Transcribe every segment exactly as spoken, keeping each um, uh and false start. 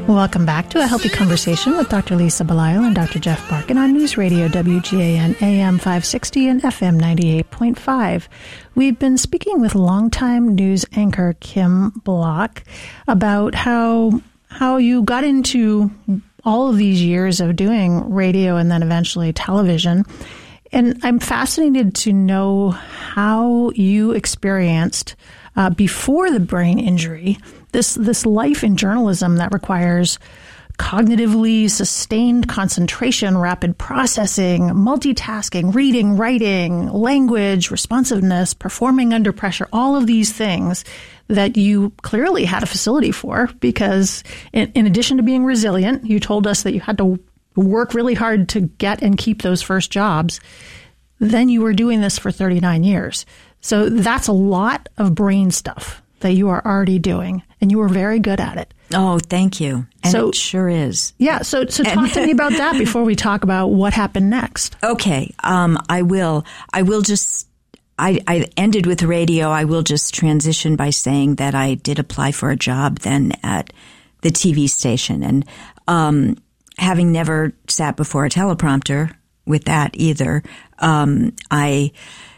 Welcome back to A Healthy Conversation with Doctor Lisa Belisle and Doctor Jeff Barkin on News Radio W G A N A M five sixty and F M ninety-eight point five. We've been speaking with longtime news anchor Kim Block about how how you got into all of these years of doing radio and then eventually television. And I'm fascinated to know how you experienced uh, before the brain injury This this life in journalism that requires cognitively sustained concentration, rapid processing, multitasking, reading, writing, language, responsiveness, performing under pressure, all of these things that you clearly had a facility for because in, in addition to being resilient, you told us that you had to work really hard to get and keep those first jobs. Then you were doing this for thirty-nine years. So that's a lot of brain stuff that you are already doing, and you were very good at it. Oh, thank you. And so, it sure is. Yeah, so so talk and, to me about that before we talk about what happened next. Okay, um, I will. I will just, I, I ended with radio. I will just transition by saying that I did apply for a job then at the T V station. And um, having never sat before a teleprompter with that either, um, I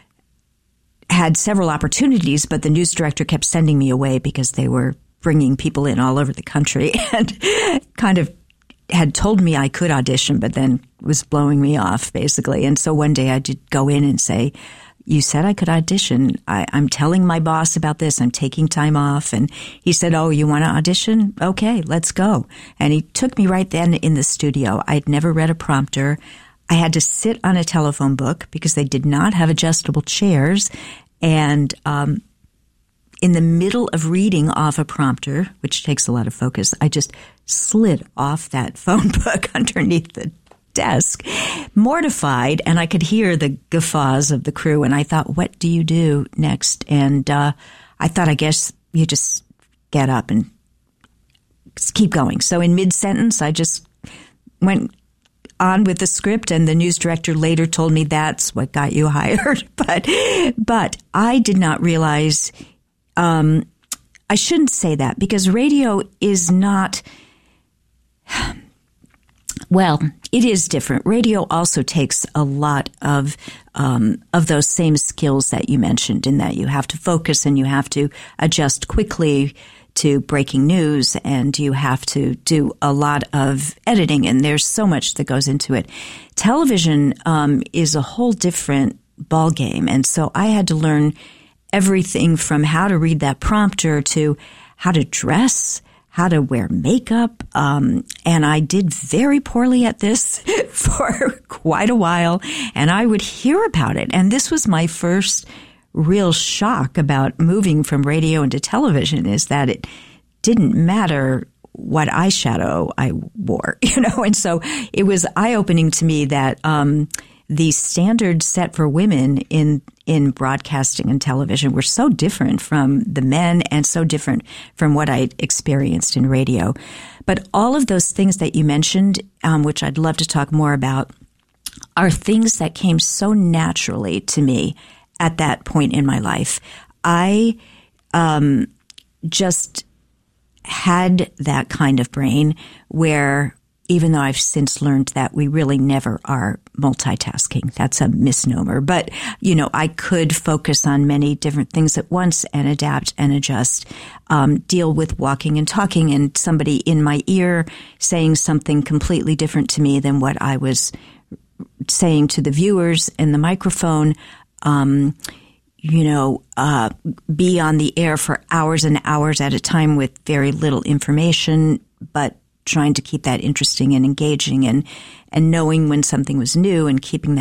had several opportunities, but the news director kept sending me away because they were bringing people in all over the country and kind of had told me I could audition, but then was blowing me off basically. And so one day I did go in and say, you said I could audition. I, I'm telling my boss about this. I'm taking time off. And he said, oh, you want to audition? Okay, let's go. And he took me right then in the studio. I'd never read a prompter. I had to sit on a telephone book because they did not have adjustable chairs. And um, in the middle of reading off a prompter, which takes a lot of focus, I just slid off that phone book underneath the desk, mortified, and I could hear the guffaws of the crew. And I thought, what do you do next? And uh, I thought, I guess you just get up and keep going. So in mid-sentence, I just went on with the script, and the news director later told me that's what got you hired. But but I did not realize, um, I shouldn't say that because radio is not, well, it is different. Radio also takes a lot of um, of those same skills that you mentioned, in that you have to focus and you have to adjust quickly to breaking news, and you have to do a lot of editing, and there's so much that goes into it. Television um, is a whole different ballgame, and so I had to learn everything from how to read that prompter to how to dress, how to wear makeup, um, and I did very poorly at this for quite a while, and I would hear about it, and this was my first real shock about moving from radio into television, is that it didn't matter what eyeshadow I wore, you know, and so it was eye-opening to me that um, the standards set for women in in broadcasting and television were so different from the men and so different from what I'd experienced in radio. But all of those things that you mentioned, um, which I'd love to talk more about, are things that came so naturally to me at that point in my life. I um, just had that kind of brain where, even though I've since learned that we really never are multitasking, that's a misnomer. But, you know, I could focus on many different things at once and adapt and adjust, um, deal with walking and talking and somebody in my ear saying something completely different to me than what I was saying to the viewers in the microphone. Um, you know, uh, be on the air for hours and hours at a time with very little information, but trying to keep that interesting and engaging, and, and knowing when something was new and keeping that